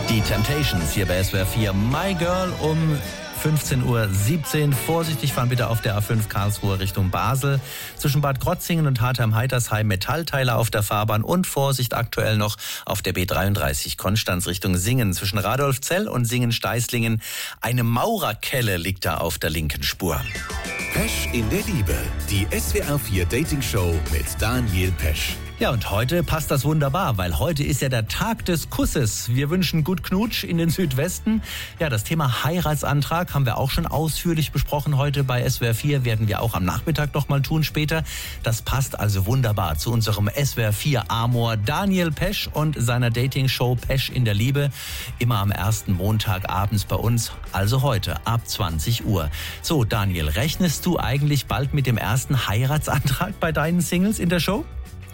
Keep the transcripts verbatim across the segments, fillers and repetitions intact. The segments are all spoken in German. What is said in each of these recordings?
Die Temptations hier bei S W R vier. My Girl um fünfzehn Uhr siebzehn. Vorsichtig fahren bitte auf der A fünf Karlsruhe Richtung Basel. Zwischen Bad Krotzingen und Hartheim-Heitersheim Metallteile auf der Fahrbahn und Vorsicht aktuell noch auf der B dreiunddreißig Konstanz Richtung Singen. Zwischen Radolfzell und Singen-Steißlingen. Eine Maurerkelle liegt da auf der linken Spur. Pesch in der Liebe. Die S W R vier Dating Show mit Daniel Pesch. Ja, und heute passt das wunderbar, weil heute ist ja der Tag des Kusses. Wir wünschen gut Knutsch in den Südwesten. Ja, das Thema Heiratsantrag haben wir auch schon ausführlich besprochen heute bei S W R vier. Werden wir auch am Nachmittag noch mal tun später. Das passt also wunderbar zu unserem S W R vier Amor Daniel Pesch und seiner Dating-Show Pesch in der Liebe. Immer am ersten Montag abends bei uns, also heute ab zwanzig Uhr. So, Daniel, rechnest du eigentlich bald mit dem ersten Heiratsantrag bei deinen Singles in der Show?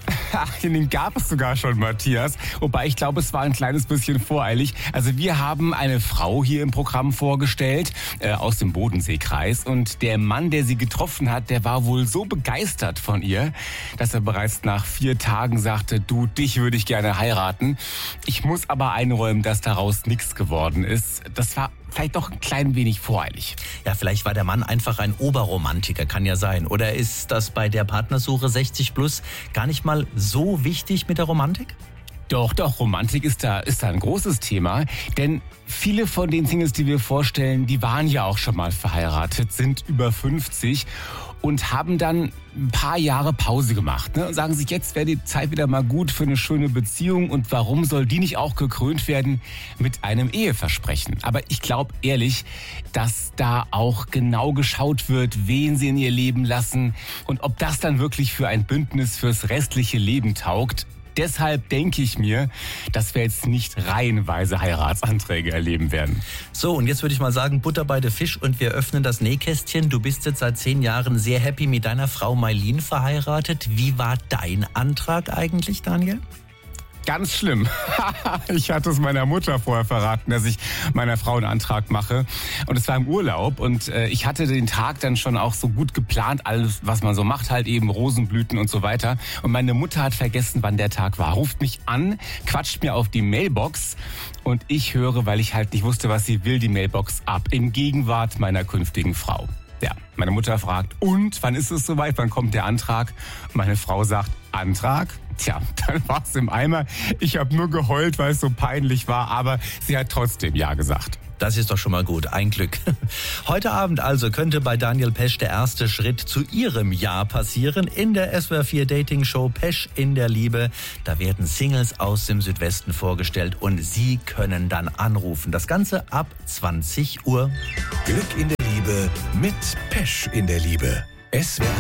Den gab es sogar schon, Matthias. Wobei ich glaube, es war ein kleines bisschen voreilig. Also wir haben eine Frau hier im Programm vorgestellt, äh, aus dem Bodenseekreis. Und der Mann, der sie getroffen hat, der war wohl so begeistert von ihr, dass er bereits nach vier Tagen sagte, du, dich würde ich gerne heiraten. Ich muss aber einräumen, dass daraus nichts geworden ist. Das war vielleicht doch ein klein wenig voreilig. Ja, vielleicht war der Mann einfach ein Oberromantiker, kann ja sein. Oder ist das bei der Partnersuche sechzig plus gar nicht mal so wichtig mit der Romantik? Doch, doch, Romantik ist da, ist da ein großes Thema. Denn viele von den Singles, die wir vorstellen, die waren ja auch schon mal verheiratet, sind über fünfzig und haben dann ein paar Jahre Pause gemacht. Ne? Und sagen sich, jetzt wäre die Zeit wieder mal gut für eine schöne Beziehung. Und warum soll die nicht auch gekrönt werden mit einem Eheversprechen? Aber ich glaube ehrlich, dass da auch genau geschaut wird, wen sie in ihr Leben lassen und ob das dann wirklich für ein Bündnis fürs restliche Leben taugt. Deshalb denke ich mir, dass wir jetzt nicht reihenweise Heiratsanträge erleben werden. So, und jetzt würde ich mal sagen, Butter bei der Fisch und wir öffnen das Nähkästchen. Du bist jetzt seit zehn Jahren sehr happy mit deiner Frau Maylin verheiratet. Wie war dein Antrag eigentlich, Daniel? Ganz schlimm. Ich hatte es meiner Mutter vorher verraten, dass ich meiner Frau einen Antrag mache. Und es war im Urlaub und äh, ich hatte den Tag dann schon auch so gut geplant, alles, was man so macht, halt eben Rosenblüten und so weiter. Und meine Mutter hat vergessen, wann der Tag war. Ruft mich an, quatscht mir auf die Mailbox und ich höre, weil ich halt nicht wusste, was sie will, die Mailbox ab. In Gegenwart meiner künftigen Frau. Ja, meine Mutter fragt, und wann ist es soweit, wann kommt der Antrag? Meine Frau sagt, Antrag? Tja, dann war es im Eimer. Ich habe nur geheult, weil es so peinlich war, aber sie hat trotzdem Ja gesagt. Das ist doch schon mal gut, ein Glück. Heute Abend also könnte bei Daniel Pesch der erste Schritt zu ihrem Ja passieren in der S W R vier Dating Show Pesch in der Liebe. Da werden Singles aus dem Südwesten vorgestellt und Sie können dann anrufen. Das Ganze ab zwanzig Uhr. Glück in der Liebe mit Pesch in der Liebe. S W R